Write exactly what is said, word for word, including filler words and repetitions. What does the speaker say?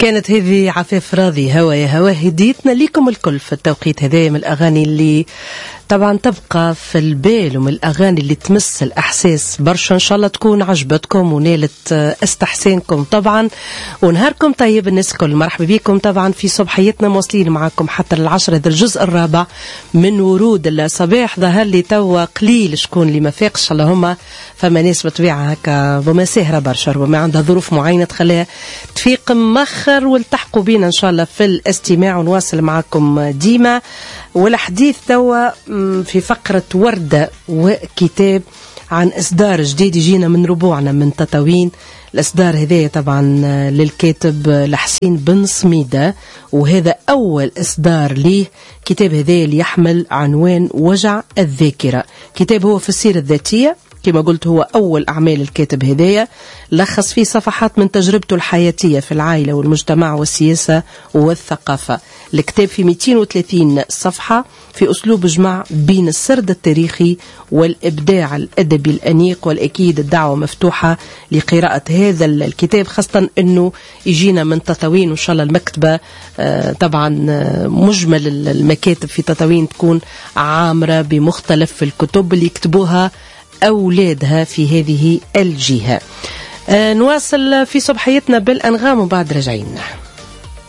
كانت هذه عفاف راضي هوا يا هوا هديتنا ليكم الكل في التوقيت هذا، من الأغاني اللي طبعا تبقى في البال ومن الأغاني اللي تمس الأحساس برشا. إن شاء الله تكون عجبتكم ونالت استحسانكم طبعا، ونهاركم طيب الناس الكل. مرحبا بكم طبعا في صبحيتنا، مواصلين معكم حتى للعشرة. هذا الجزء الرابع من ورود الصباح. ظهر لي توا قليل شكون اللي ما فاقش، اللهم فما ناس بطبيعة هكا بما سهرة برشا، ربما عندها ظروف معينة تخليها تفيق مخر، والتحقوا بينا إن شاء الله في الاستماع ونواصل معكم ديما. والحديث توا في فقرة وردة وكتاب عن إصدار جديد يجينا من ربوعنا من تطاوين. الإصدار هذا طبعا للكاتب لحسين بن صميدة، وهذا أول إصدار ليه. كتاب هذا اللي يحمل عنوان وجع الذاكرة. كتاب هو في السيرة الذاتية كما قلت، هو أول أعمال الكاتب هدايا، لخص فيه صفحات من تجربته الحياتية في العائلة والمجتمع والسياسة والثقافة. الكتاب في مئتين وثلاثين صفحة في أسلوب جمع بين السرد التاريخي والإبداع الأدبي الأنيق، والأكيد الدعوة مفتوحة لقراءة هذا الكتاب، خاصة أنه يجينا من تطاوين. وإن شاء الله المكتبة طبعا مجمل المكاتب في تطاوين تكون عامرة بمختلف الكتب اللي يكتبوها أولادها في هذه الجهة. نواصل في صبحيتنا بالأنغام وبعد رجعين.